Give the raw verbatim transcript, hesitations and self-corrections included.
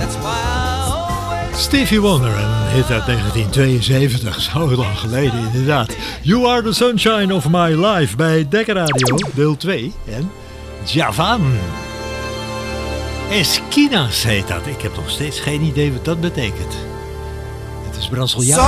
Stevie Wonder, een hit uit negentien tweeënzeventig, zo lang geleden inderdaad. You Are The Sunshine Of My Life bij Dekker Radio, deel twee. En Javan. Esquinas heet dat. Ik heb nog steeds geen idee wat dat betekent. Het is Braziliaans.